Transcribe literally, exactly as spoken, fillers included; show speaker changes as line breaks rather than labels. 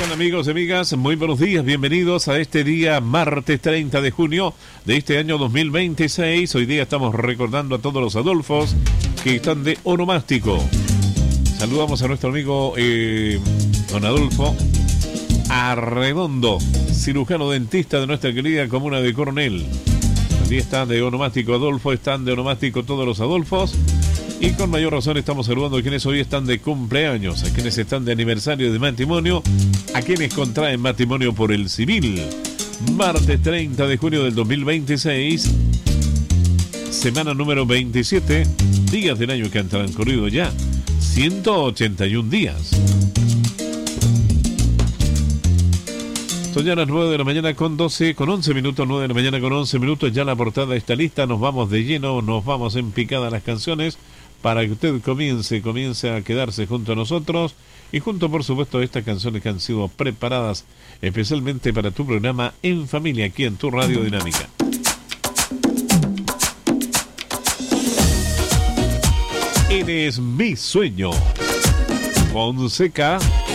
tal, amigos y amigas? Muy buenos días, bienvenidos a este día martes treinta de junio de este año dos mil veintiséis. Hoy día estamos recordando a todos los Adolfos que están de onomástico. Saludamos a nuestro amigo eh, don Adolfo Arredondo, cirujano dentista de nuestra querida comuna de Coronel. Hoy día están de onomástico Adolfo, están de onomástico todos los Adolfos. Y con mayor razón estamos saludando a quienes hoy están de cumpleaños, a quienes están de aniversario de matrimonio, a quienes contraen matrimonio por el civil. Martes treinta de junio del dos mil veintiséis, semana número veintisiete, días del año que han transcurrido ya, ciento ochenta y un días. Son ya las nueve de la mañana con doce, con once minutos, nueve de la mañana con once minutos, ya la portada está lista, nos vamos de lleno, nos vamos en picada las canciones, para que usted comience, comience a quedarse junto a nosotros y junto, por supuesto, a estas canciones que han sido preparadas especialmente para tu programa En Familia, aquí en tu Radio Dinámica. Eres mi sueño. Fonseca.